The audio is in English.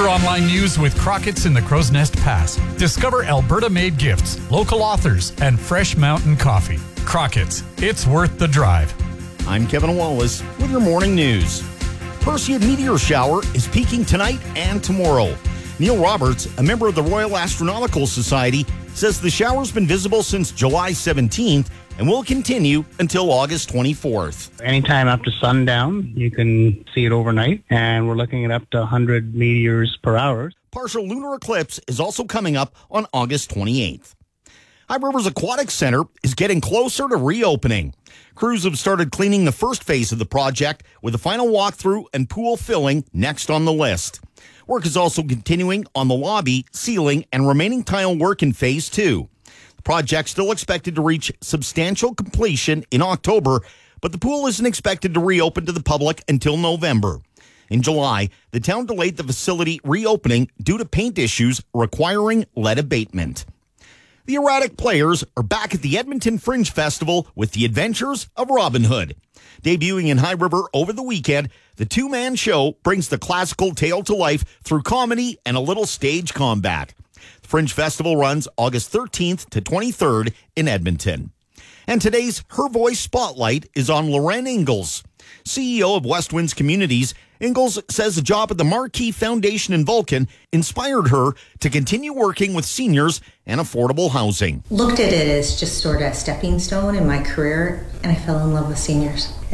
Discover online news with Crockett's in the Crow's Nest Pass. Discover Alberta-made gifts, local authors, and fresh mountain coffee. Crockett's, it's worth the drive. I'm Kevin Wallace with your morning news. Perseid meteor shower is peaking tonight and tomorrow. Neil Roberts, a member of the Royal Astronomical Society, says the shower's been visible since July 17th and will continue until August 24th. Anytime after sundown, you can see it overnight, and we're looking at up to 100 meteors per hour. Partial lunar eclipse is also coming up on August 28th. High Rivers Aquatic Center is getting closer to reopening. Crews have started cleaning the first phase of the project, with the final walkthrough and pool filling next on the list. Work is also continuing on the lobby, ceiling, and remaining tile work in Phase 2. The project's still expected to reach substantial completion in October, but the pool isn't expected to reopen to the public until November. In July, the town delayed the facility reopening due to paint issues requiring lead abatement. The Erratic Players are back at the Edmonton Fringe Festival with The Adventures of Robin Hood. Debuting in High River over the weekend, the two-man show brings the classical tale to life through comedy and a little stage combat. The Fringe Festival runs August 13th to 23rd in Edmonton. And today's Her Voice Spotlight is on Loren Ingalls. CEO of West Winds Communities, Ingalls says a job at the Marquee Foundation in Vulcan inspired her to continue working with seniors and affordable housing. Looked at it as just sort of a stepping stone in my career, and I fell in love with seniors.